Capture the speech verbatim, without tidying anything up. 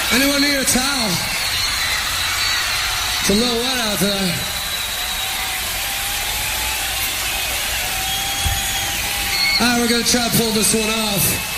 Anyone need a towel? It's a little wet out there. Alright, we're gonna try to pull this one off.